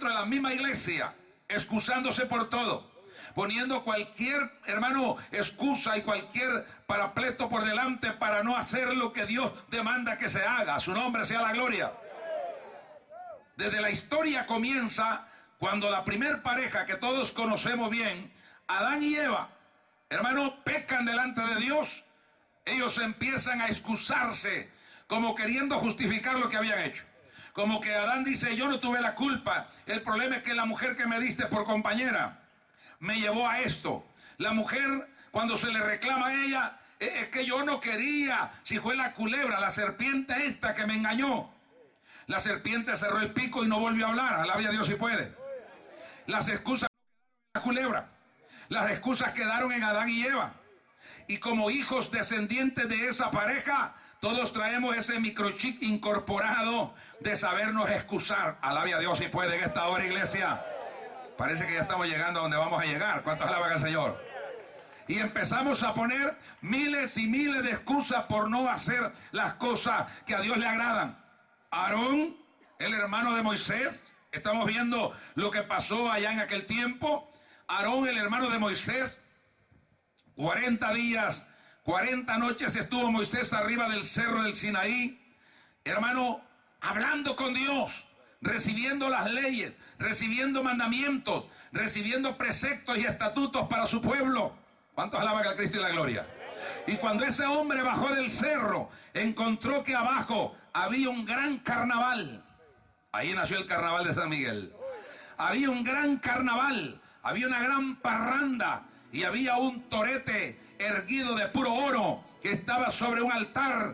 dentro de la misma iglesia, excusándose por todo, poniendo cualquier, hermano, excusa y cualquier parapleto por delante para no hacer lo que Dios demanda que se haga. A su nombre sea la gloria. Desde la historia comienza cuando la primer pareja que todos conocemos bien, Adán y Eva, hermano, pecan delante de Dios. Ellos empiezan a excusarse, como queriendo justificar lo que habían hecho. Como que Adán dice, yo no tuve la culpa, el problema es que la mujer que me diste por compañera me llevó a esto. La mujer, cuando se le reclama a ella, es que yo no quería, si fue la culebra, la serpiente esta que me engañó. La serpiente cerró el pico y no volvió a hablar, alabe a Dios si puede. Las excusas no quedaron en la culebra, las excusas quedaron en Adán y Eva. Y como hijos descendientes de esa pareja, todos traemos ese microchip incorporado de sabernos excusar. Alabe a Dios si puede en esta hora, iglesia. Parece que ya estamos llegando a donde vamos a llegar. ¿Cuántos alaban al Señor? Y empezamos a poner miles y miles de excusas por no hacer las cosas que a Dios le agradan. Aarón, el hermano de Moisés, estamos viendo lo que pasó allá en aquel tiempo. Aarón, el hermano de Moisés, 40 días, 40 noches estuvo Moisés arriba del cerro del Sinaí, hermano, hablando con Dios, recibiendo las leyes, recibiendo mandamientos, recibiendo preceptos y estatutos para su pueblo. ¿Cuántos alaban al Cristo y la gloria? Y cuando ese hombre bajó del cerro, encontró que abajo había un gran carnaval. Ahí nació el carnaval de San Miguel. Había un gran carnaval, había una gran parranda y había un torete erguido de puro oro que estaba sobre un altar.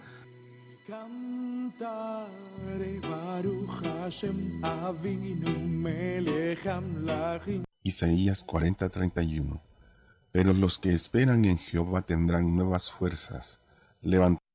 Isaías 40:31. Pero los que esperan en Jehová tendrán nuevas fuerzas, levantarán